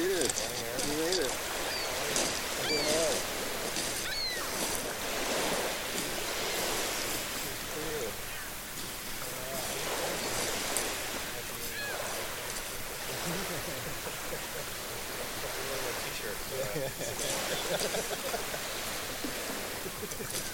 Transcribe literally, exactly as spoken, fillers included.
did it. You made it. I'm doing all right. T-shirt.